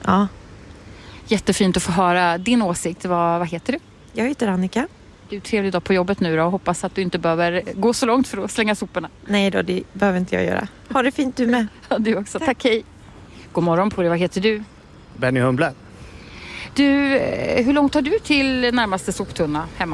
Ja. Jättefint att få höra din åsikt. Vad heter du? Jag heter Annika. Du, trevlig dag på jobbet nu då. Hoppas att du inte behöver gå så långt för att slänga soporna. Nej då, det behöver inte jag göra. Ha det fint du med. Ja, du också. Tack, hej. God morgon på dig. Vad heter du? Benny Humble. Du, hur långt har du till närmaste soptunna hemma?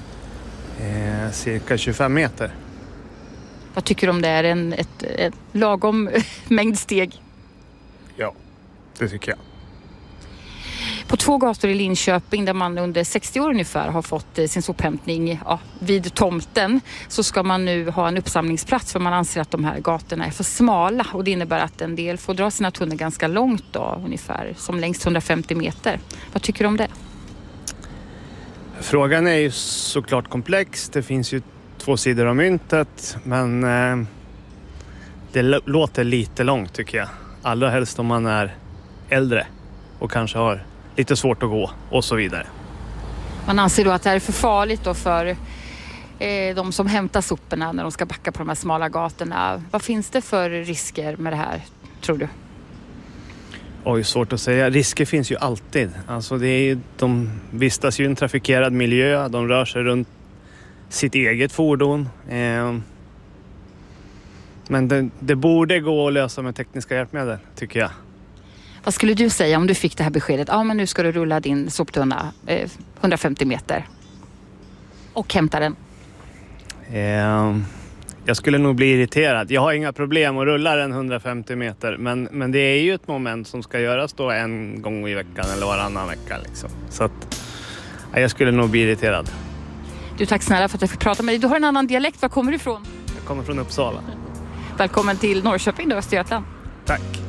Cirka 25 meter. Vad tycker du om det? Är en lagom mängd steg? Ja, det tycker jag. På 2 gator i Linköping där man under 60 år ungefär har fått sin sophämtning vid tomten, så ska man nu ha en uppsamlingsplats för man anser att de här gatorna är för smala, och det innebär att en del får dra sina tunnor ganska långt då, ungefär som längst 150 meter. Vad tycker du om det? Frågan är ju såklart komplex. Det finns ju 2 sidor av myntet, men det låter lite långt tycker jag. Allra helst om man är äldre och kanske har lite svårt att gå och så vidare. Man anser då att det här är för farligt då för de som hämtar soporna när de ska backa på de här smala gatorna. Vad finns det för risker med det här, tror du? Oj, svårt att säga. Risker finns ju alltid. Alltså de vistas ju i en trafikerad miljö. De rör sig runt sitt eget fordon. Men det borde gå att lösa med tekniska hjälpmedel, tycker jag. Vad skulle du säga om du fick det här beskedet? Ja, men nu ska du rulla din soptunna 150 meter och hämta den. Jag skulle nog bli irriterad. Jag har inga problem att rulla den 150 meter. Men det är ju ett moment som ska göras då en gång i veckan eller varannan vecka. Liksom. Så att jag skulle nog bli irriterad. Du, tack snälla för att jag fick prata med dig. Du har en annan dialekt. Var kommer du ifrån? Jag kommer från Uppsala. Välkommen till Norrköping då, Östergötland. Tack.